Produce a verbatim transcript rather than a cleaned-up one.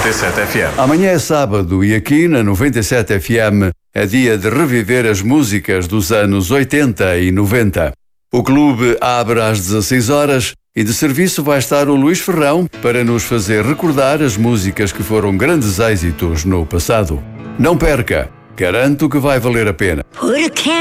noventa e sete F M. Amanhã é sábado e aqui na noventa e sete F M é dia de reviver as músicas dos anos oitenta e noventa. O clube abre às dezasseis horas e de serviço vai estar o Luís Ferrão para nos fazer recordar as músicas que foram grandes êxitos no passado. Não perca, garanto que vai valer a pena.